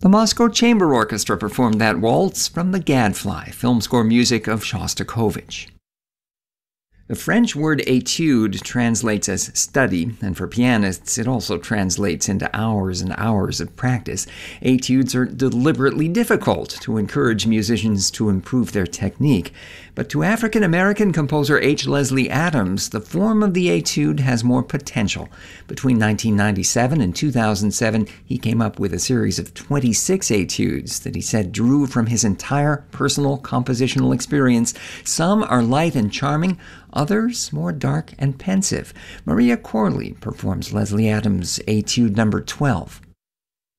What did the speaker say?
The Moscow Chamber Orchestra performed that waltz from The Gadfly, film score music of Shostakovich. The French word étude translates as study, and for pianists it also translates into hours and hours of practice. Études are deliberately difficult to encourage musicians to improve their technique. But to African-American composer H. Leslie Adams, the form of the étude has more potential. Between 1997 and 2007, he came up with a series of 26 études that he said drew from his entire personal compositional experience. Some are light and charming, others more dark and pensive. Maria Corley performs Leslie Adams' Étude number 12.